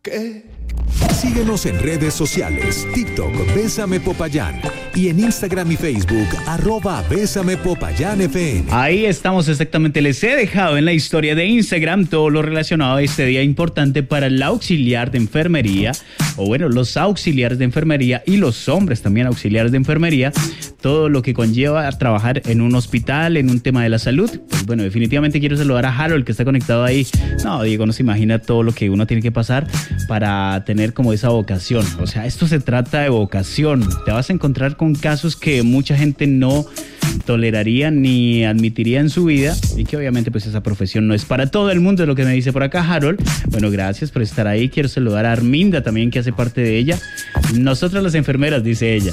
¿Qué? Síguenos en redes sociales, TikTok, Bésame Popayán, y en Instagram y Facebook, @Bésame Popayán FM. Ahí estamos exactamente. Les he dejado en la historia de Instagram todo lo relacionado a este día importante para el auxiliar de enfermería, o bueno, los auxiliares de enfermería y los hombres también auxiliares de enfermería, todo lo que conlleva a trabajar en un hospital, en un tema de la salud. Pues bueno, definitivamente quiero saludar a Harold, que está conectado ahí. No, Diego, no se imagina todo lo que uno tiene que pasar para tener como esa vocación. O sea, esto se trata de vocación. Te vas a encontrar con casos que mucha gente no toleraría ni admitiría en su vida, y que obviamente pues esa profesión no es para todo el mundo, es lo que me dice por acá Harold. Bueno, gracias por estar ahí. Quiero saludar a Arminda también, que hace parte de ella. Nosotras las enfermeras, dice ella.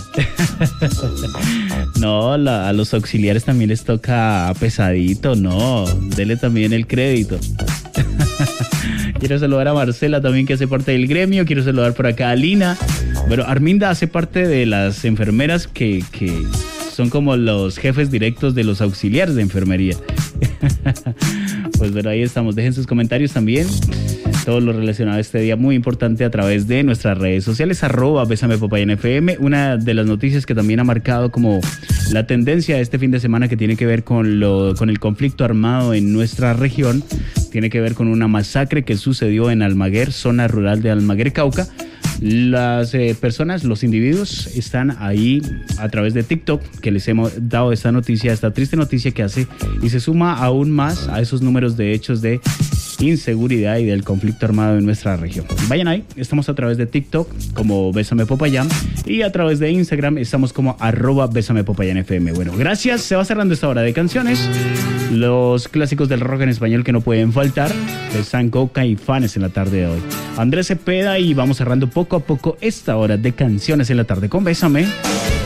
No, a los auxiliares también les toca pesadito, no, dele también el crédito. Quiero saludar a Marcela también, que hace parte del gremio. Quiero saludar por acá a Lina. Bueno, Arminda hace parte de las enfermeras que son como los jefes directos de los auxiliares de enfermería. Pues bueno, ahí estamos. Dejen sus comentarios también. Todo lo relacionado a este día muy importante a través de nuestras redes sociales, @Bésame Popayán FM. Una de las noticias que también ha marcado como la tendencia de este fin de semana, que tiene que ver con el conflicto armado en nuestra región, tiene que ver con una masacre que sucedió en Almaguer, zona rural de Almaguer, Cauca. Las personas, los individuos están ahí a través de TikTok, que les hemos dado esta noticia, esta triste noticia que hace y se suma aún más a esos números de hechos de inseguridad y del conflicto armado en nuestra región. Vayan ahí, estamos a través de TikTok como Bésame Popayán, y a través de Instagram estamos como @Bésame Popayán FM. Bueno, gracias. Se va cerrando esta hora de canciones. Los clásicos del rock en español que no pueden faltar, de Sanco Caifanes en la tarde de hoy. Andrés Cepeda, y vamos cerrando poco a poco esta hora de canciones en la tarde con Bésame.